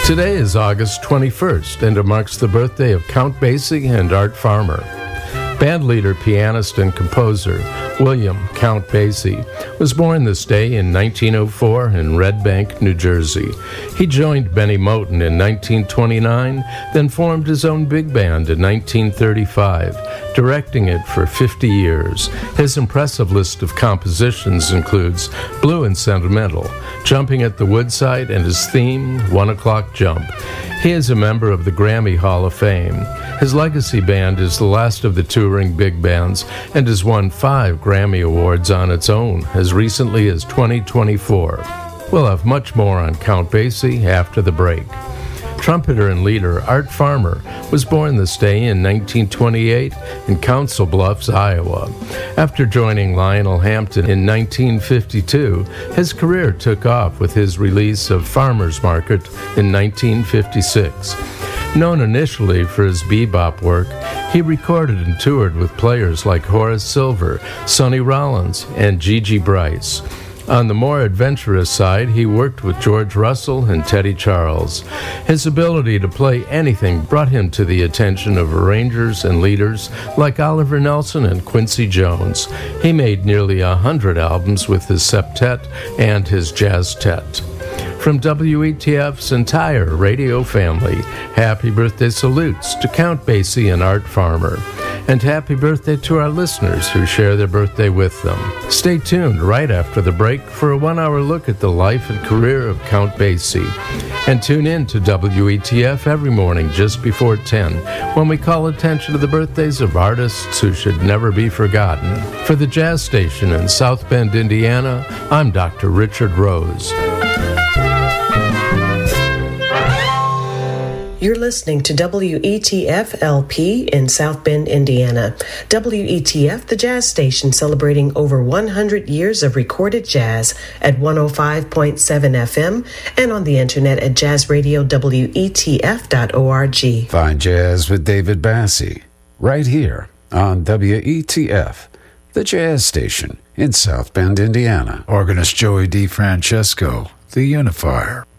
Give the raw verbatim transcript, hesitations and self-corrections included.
Today is August twenty-first, and it marks the birthday of Count Basie and Art Farmer. Bandleader, pianist, and composer William Count Basie was born this day in nineteen oh four in Red Bank, New Jersey. He joined Benny Moten in nineteen twenty-nine, then formed his own big band in nineteen thirty-five, directing it for fifty years. His impressive list of compositions includes Blue and Sentimental, Jumping at the Woodside, and his theme, One O'Clock Jump. He is a member of the Grammy Hall of Fame. His legacy band is the last of the touring big bands and has won five Grammy Awards on its own as recently as twenty twenty-four. We'll have much more on Count Basie after the break. Trumpeter and leader Art Farmer was born this day in nineteen twenty-eight in Council Bluffs, Iowa. After joining Lionel Hampton in nineteen fifty-two, his career took off with his release of Farmer's Market in nineteen fifty-six. Known initially for his bebop work, he recorded and toured with players like Horace Silver, Sonny Rollins, and Gigi Bryce. On the more adventurous side, he worked with George Russell and Teddy Charles. His ability to play anything brought him to the attention of arrangers and leaders like Oliver Nelson and Quincy Jones. He made nearly a hundred albums with his septet and his jazztet. From W E T F's entire radio family, happy birthday salutes to Count Basie and Art Farmer. And happy birthday to our listeners who share their birthday with them. Stay tuned right after the break for a one-hour look at the life and career of Count Basie. And tune in to W E T F every morning just before ten when we call attention to the birthdays of artists who should never be forgotten. For the Jazz Station in South Bend, Indiana, I'm Doctor Richard Rose. You're listening to W E T F L P in South Bend, Indiana. W E T F, the jazz station, celebrating over one hundred years of recorded jazz at one oh five point seven F M and on the internet at jazz radio W E T F dot org. Find Jazz with David Basie right here on W E T F, the jazz station in South Bend, Indiana. Organist Joey DeFrancesco, the Unifier.